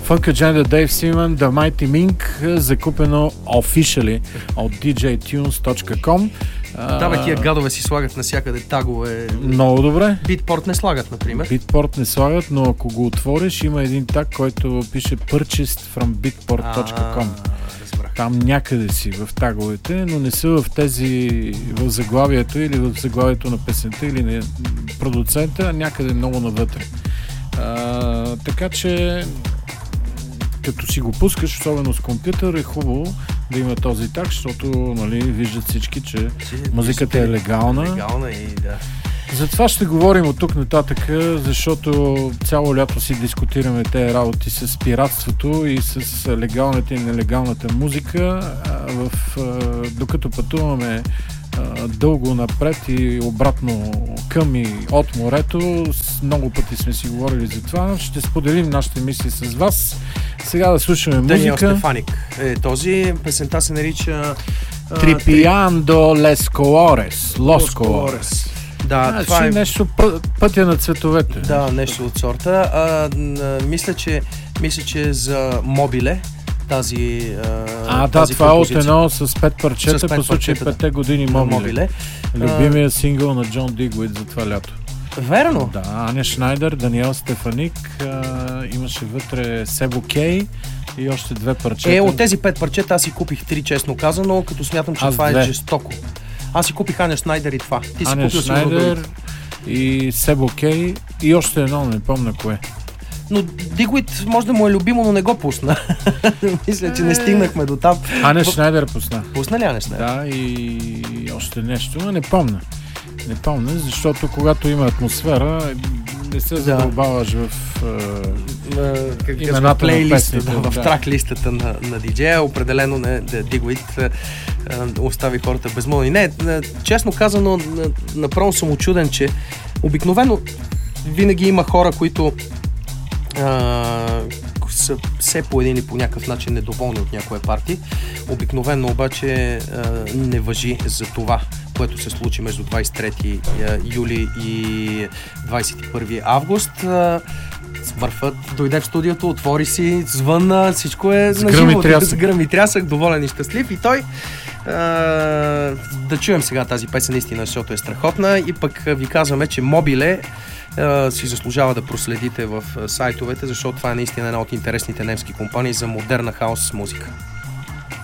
Funk Agenda, Dave Seaman, The Mighty Mink, закупено officially от djtunes.com. Да, тия гадове си слагат навсякъде тагове. Много добре. Beatport не слагат, например. Beatport не слагат, но ако го отвориш, има един таг, който пише Purchased from beatport.com. Там някъде си в таговете, но не са в в заглавието или в заглавието на песента или на продуцента, някъде много навътре. Така че като си го пускаш, особено с компютър, е хубаво да има този таг, защото виждат всички, че музиката е легална. И да. Затова ще говорим от тук нататък, защото цяло лято си дискутираме тези работи с пиратството и с легалната и нелегалната музика, докато пътуваме дълго напред и обратно към и от морето. Много пъти сме си говорили за това. Ще споделим нашите мисли с вас. Сега да слушаме музика. Даниел Стефаник този. Песента се нарича Tripiando les Colores. Los Colores. Да, това е нещо пътя на цветовете. Да, нещо от сорта. Мисля, че за Мобиле тази това е от едно с 5 парчета, по случай 5 години Мобиле. Любимия сингъл на Джон Дигуит за това лято. Верно? Да, Аня Шнайдер, Даниел Стефаник, имаше вътре Себо Кей и още 2 парчета. От тези 5 парчета аз си купих 3, честно казано, като смятам, че това е жестоко. Аз си купих Аня Шнайдер и това. Ти си купил Шнайдер и Себо Кей и още едно, не помня кое. Но Дигуит може да му е любимо, но не го пусна. Мисля, че не стигнахме до там. Аня Шнайдер пусна. Пусна ли Аня Шнайдер? Да, и още нещо, но не помня. Не помня, защото когато има атмосфера, не се задълбаваш в имената на песните. В трак-листата на диджея. Определено Дигуит остави хората безмолвни. Не, честно казано, направо съм учуден, че обикновено винаги има хора, които са все по един или по някакъв начин недоволни от някоя партия. Обикновено обаче не важи за това, което се случи между 23 юли и 21 август. Смърфът дойде в студиото, отвори си, звънна, всичко е на живо. С гръм и трясък, доволен и щастлив. И той да чуем сега тази песен наистина, защото е страхотна. И пък ви казваме, че Мобиле си заслужава да проследите в сайтовете, защото това е наистина една от интересните немски компании за модерна хаус музика.